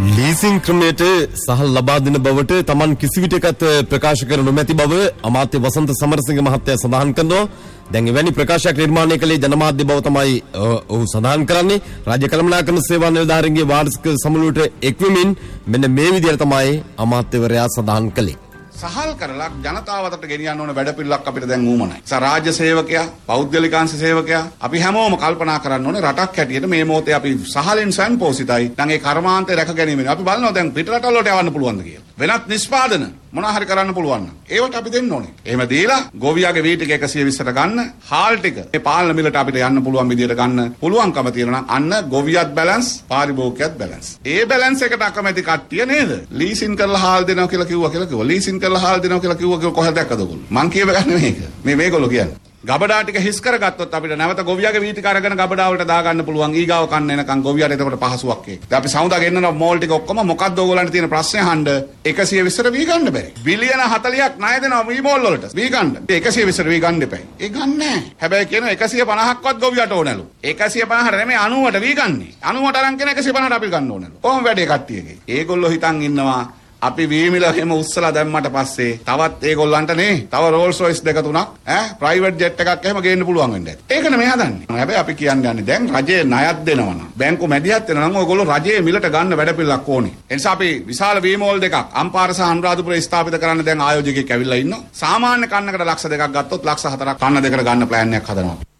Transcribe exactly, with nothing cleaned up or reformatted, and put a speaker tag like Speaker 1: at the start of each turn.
Speaker 1: Leasing ක්‍රමයට සහල් ලබා දෙන බවට Taman කිසිවිටකත් ප්‍රකාශ කර නොමැති බව අමාත්‍ය වසන්ත සමරසිංහ මහත්තයා සඳහන් කරනවා. දැන් එවැනි ප්‍රකාශයක් නිර්මාණය කළේ ජනමාධ්‍ය බව තමයි ඔහු සඳහන් කරන්නේ. රාජ්‍ය කළමනාකරණ සේවා නිලධාරීන්ගේ වාර්ෂික සමුළුවට එක්වමින් මෙන්න මේ විදිහට තමයි අමාත්‍යවරයා සඳහන් කළේ.
Speaker 2: සහල් කරලා ජනතාවට ගෙනියන්න ඕන වැඩපිළිවෙලක් අපිට දැන් ඌමනයි. රාජ්‍ය සේවකයා, පෞද්ගලිකාංශ සේවකයා අපි හැමෝම කල්පනා කරන්න ඕනේ රටක් හැටියට මේ මොහොතේ අපි සහලෙන් සංපෝසිතයි. දැන් ඒ කර්මාන්තය රැක ගැනීමෙන් අපි බලනවා දැන් පිටරටවල වලට යවන්න පුළුවන්ද කියලා. වෙනත් නිෂ්පාදන මොනවා හරි කරන්න පුළුවන් නම් ඒවට අපි දෙන්න ඕනේ. එහෙම දීලා ගොවියාගේ වී ටික එකසිය විස්සට ගන්න, හාල් ටික මේ පාලන මිලට අපිට යන්න පුළුවන් විදියට ගන්න පුළුවන්කම තියෙනවා නම් අන්න ගොවියත් බැලන්ස්, පාරිභෝගිකයත් බැලන්ස්. ඒ බැලන්ස් එකට අකමැති කට්ටිය නේද? ලීසින් කරලා හාල් දෙනවා කියලා කිව්වා කියලා කිව්වා. ලීසින් කරලා හාල් දෙනවා කියලා කිව්වා කියලා කොහෙද දැක්කද ඔයගොල්ලෝ? මං කියව ගන්න මේක. මේ මේගොල්ලෝ කියන්නේ. ගබඩා ටික හිස් කරගත්තොත් අපිට නැවත ගොවියාගේ වී ටික අරගෙන ගබඩා වලට දාගන්න පුළුවන්. ඊගාව කන්න එනකන් ගොවියාට එතකොට පහසුවක් ඒක. දැන් අපි සමුදා ගෙන්නනවා මෝල් ටික ඔක්කොම මොකද්ද ඕගොල්ලන්ට තියෙන ප්‍රශ්නේ අහන්න එකසිය විස්සට වී ගන්න බැරි. බිලියන හතළියක් ණය දෙනවා වී මෝල් වලට. වී ගන්න. එකසිය විස්සට වී ගන්න එපා. ඒ ගන්න නැහැ. හැබැයි කියන එකසිය පනහක්වත් ගොවියාට ඕනලු. එකසිය පනහට නෙමෙයි අනූවට වී ගන්නේ. අනූවට අරන් කියන එකසිය පනහට අපි ගන්න ඕනලු. කොහොම වැඩේ කට්ටියගේ. ඒගොල්ලෝ හිතන් ඉන්නවා අපි වීමිල එහෙම උස්සලා දැම්මට පස්සේ තවත් ඒගොල්ලන්ට නේ තව රෝල්ස් රොයිස් දෙක තුනක් ඈ ප්‍රයිවට් ජෙට් එකක් එහෙම ගේන්න පුළුවන් වෙන්නේ. ඒකනේ මේ හදන්නේ. හැබැයි අපි කියන්නේ දැන් රජයේ ණයක් දෙනවා නම් බැංකු මැදිහත් වෙනවා නම් ඔයගොල්ලෝ රජයේ මිලට ගන්න වැඩපිළිවෙලක් ඕනේ. ඒ නිසා අපි විශාල වීමෝල් දෙකක් අම්පාර සහ අනුරාධපුරේ ස්ථාපිත කරන්න දැන් ආයෝජකයෙක් ඇවිල්ලා ඉන්නවා. සාමාන්‍ය කන්නකට ලක්ෂ දෙකක් ගත්තොත් ලක්ෂ හතරක් කන්න දෙකට ගන්න ප්ලෑන් එකක් හදනවා.